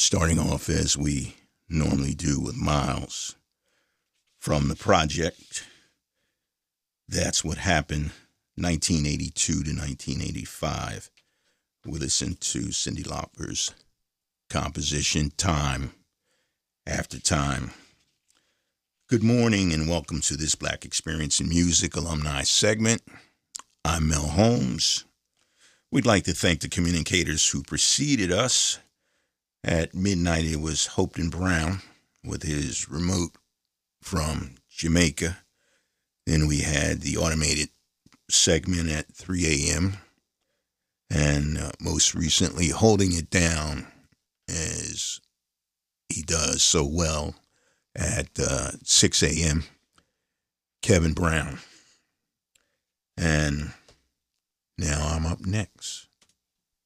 Starting off as we normally do with Miles from the project. That's What Happened, 1982 to 1985. We listened to Cyndi Lauper's composition, Time After Time. Good morning and welcome to this Black Experience in Music alumni segment. I'm Mel Holmes. We'd like to thank the communicators who preceded us. At midnight, it was Hopeton Brown with his remote from Jamaica. Then we had the automated segment at 3 a.m. And most recently, holding it down as he does so well at 6 a.m., Kevin Brown. And now I'm up next.